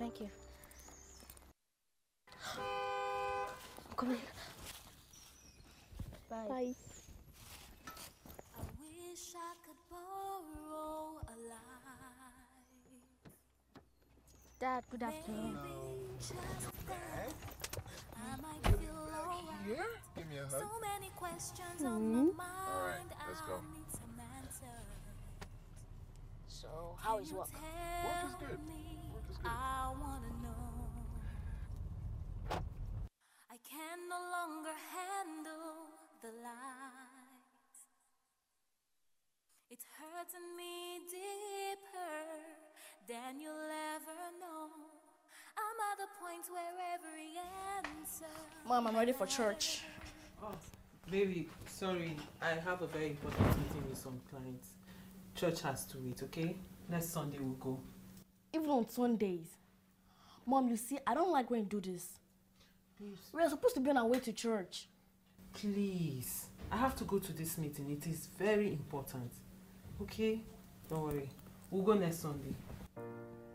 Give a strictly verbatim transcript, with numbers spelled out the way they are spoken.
Thank you. Come in. Bye. Bye. I wish I could borrow a life. Dad, good afternoon. Maybe just then I might feel alright. Here? Give me a hug. So many questions Mm. on my mind. All right, let's go. I need some answers. So, how is work? Work is good. Work is good. I wanna know. I can no longer handle the lies. It's hurting me deeper than you'll ever know. I'm at the point where every answer. Mom, I'm ready for church. Oh, baby, sorry. I have a very important meeting with some clients. Church has to wait, okay? Next Sunday we'll go. Even on Sundays. Mom, you see, I don't like when you do this. Please. We are supposed to be on our way to church. Please. I have to go to this meeting. It is very important. Okay? Don't worry. We'll go next Sunday.